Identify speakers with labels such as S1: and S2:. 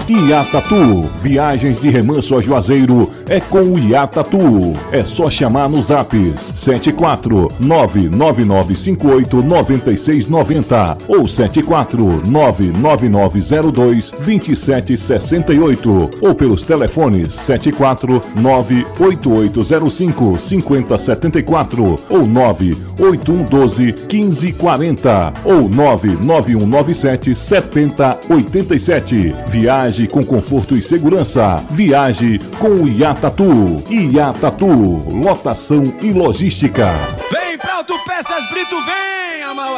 S1: Iatatu, viagens de remanso a Juazeiro é com o Iatatu. É só chamar nos zaps 74999589690 ou 74999022768 ou pelos telefones 74988055074 ou 981121540 ou 991977087. Viaje com conforto e segurança. Viaje com o Iatatu. Iatatu, lotação e logística.
S2: Vem pra Autopeças Brito, vem!